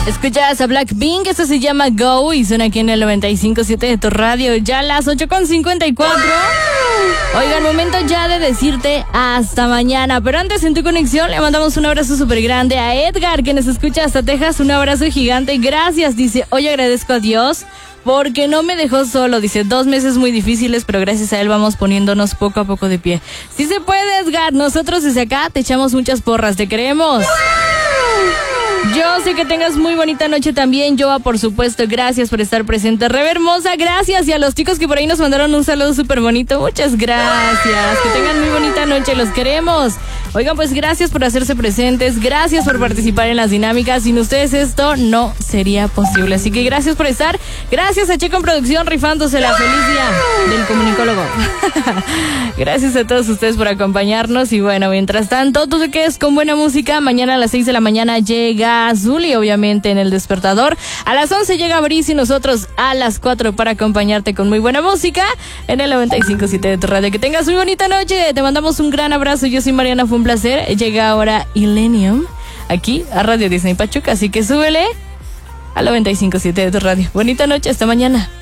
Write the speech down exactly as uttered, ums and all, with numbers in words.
Escuchas a Blackpink, esto se llama Go y suena aquí en el noventa y cinco punto siete de tu radio, ya a las ocho con cincuenta y cuatro. Oigan, momento ya de decirte hasta mañana, pero antes en tu conexión le mandamos un abrazo súper grande a Edgar, que nos escucha hasta Texas, un abrazo gigante, gracias, dice, hoy agradezco a Dios porque no me dejó solo, dice, dos meses muy difíciles, pero gracias a él vamos poniéndonos poco a poco de pie. Sí se puede, Edgar, nosotros desde acá te echamos muchas porras, te queremos. Yo sé que tengas muy bonita noche también, Joa, por supuesto, gracias por estar presente. Rebe hermosa, gracias, y a los chicos que por ahí nos mandaron un saludo súper bonito, muchas gracias, que tengan muy bonita noche, los queremos. Oigan, pues gracias por hacerse presentes, gracias por participar en las dinámicas, sin ustedes esto no sería posible, así que gracias por estar, gracias a Checo en Producción rifándose la feliz día del comunicólogo. Gracias a todos ustedes por acompañarnos y bueno, mientras tanto, tú te quedes con buena música, mañana a las seis de la mañana llega Zuli, obviamente en el despertador. A las once llega Brice y nosotros a las cuatro para acompañarte con muy buena música en el noventa y cinco punto siete de tu radio. Que tengas muy bonita noche. Te mandamos un gran abrazo. Yo soy Mariana, fue un placer. Llega ahora Illenium aquí a Radio Disney Pachuca. Así que súbele al noventa y cinco punto siete de tu radio. Bonita noche, hasta mañana.